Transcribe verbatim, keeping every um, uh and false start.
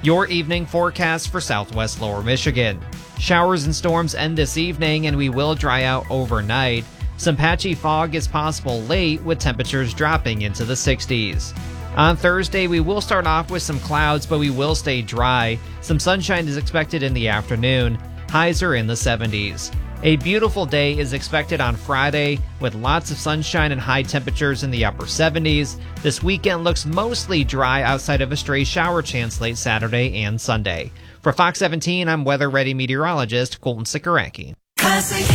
Your evening forecast for southwest lower Michigan. Showers and storms end this evening and we will dry out overnight. Some patchy fog is possible late with temperatures dropping into the sixties. On Thursday, we will start off with some clouds, but we will stay dry. Some sunshine is expected in the afternoon. Highs are in the seventies. A beautiful day is expected on Friday with lots of sunshine and high temperatures in the upper seventies. This weekend looks mostly dry outside of a stray shower chance late Saturday and Sunday. For Fox seventeen, I'm Weather Ready meteorologist Colton Sikoracki.